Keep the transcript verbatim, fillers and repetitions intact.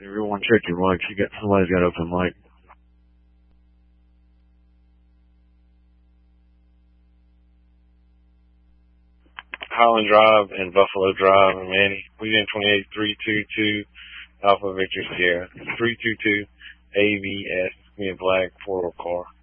Everyone check your mics. You got somebody's got open mic. Highland Drive and Buffalo Drive and Manny. We in twenty-eight three two two Alpha Victor Sierra. three two two A V S. Me a black four-wheel car.